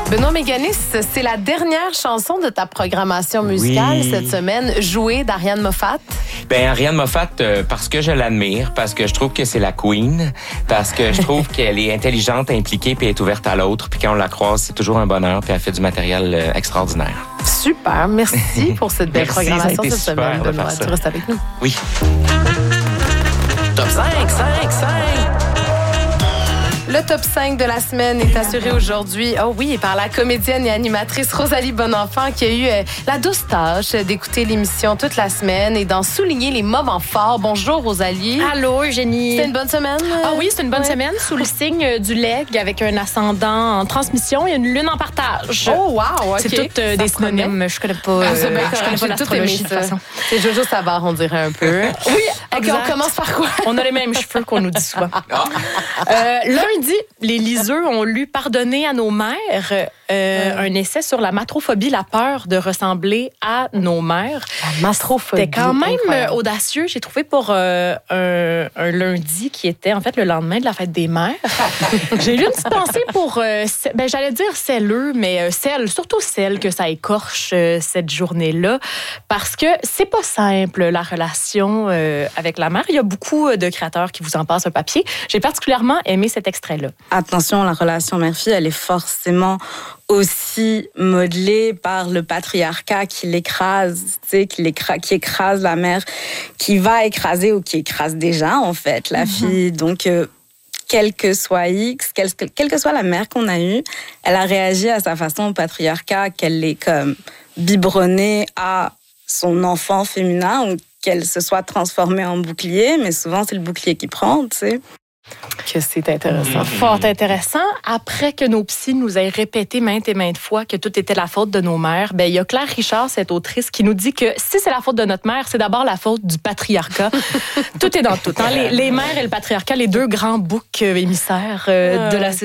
Benoît Méganis, c'est la dernière chanson de ta programmation musicale cette semaine, jouée d'Ariane Moffat. Ben Ariane Moffat, parce que je l'admire, parce que je trouve que c'est la queen, parce que je trouve qu'elle est intelligente, impliquée, puis elle est ouverte à l'autre, puis quand on la croise, c'est toujours un bonheur, puis elle fait du matériel extraordinaire. Super, merci pour cette belle programmation cette semaine, Benoît. Tu restes avec nous. Oui. Top 5. Le top 5 de la semaine est assuré aujourd'hui, par la comédienne et animatrice Rosalie Bonenfant qui a eu la douce tâche d'écouter l'émission toute la semaine et d'en souligner les moments forts. Bonjour Rosalie. Allô Eugénie. C'était une bonne semaine? Ah oui, c'est une bonne semaine sous le signe du leg avec un ascendant en transmission et une lune en partage. Oh wow, OK. C'est toutes des synonymes. Je connais pas. C'est bien correct. Je connais pas l'astrologie de toute façon. C'est Jojo Savard, on dirait un peu. Oui, OK, on commence par quoi? On a les mêmes cheveux qu'on nous dit souvent. Lundi, les liseux ont lu « Pardonner à nos mères », un essai sur la matrophobie, la peur de ressembler à nos mères. La matrophobie. C'était quand même audacieux, j'ai trouvé, pour un lundi qui était en fait le lendemain de la fête des mères. J'ai eu une petite pensée pour, j'allais dire celles, mais surtout celles que ça écorche cette journée-là, parce que c'est pas simple, la relation avec la mère. Il y a beaucoup de créateurs qui vous en passent un papier. J'ai particulièrement aimé cet extrait-là. Attention, la relation mère-fille, elle est forcément aussi modelée par le patriarcat qui l'écrase, qui écrase la mère, qui va écraser ou qui écrase déjà, en fait, la fille. Donc, quel que soit X, quelle que soit la mère qu'on a eue, elle a réagi à sa façon au patriarcat, qu'elle l'ait comme biberonnée à son enfant féminin ou qu'elle se soit transformée en bouclier, mais souvent, c'est le bouclier qui prend, tu sais. Que c'est intéressant. Fort intéressant. Après que nos psys nous aient répété maintes et maintes fois que tout était la faute de nos mères, il y a Claire Richard, cette autrice, qui nous dit que si c'est la faute de notre mère, c'est d'abord la faute du patriarcat. Tout est dans tout. Hein? Les mères et le patriarcat, les deux grands boucs émissaires de la société.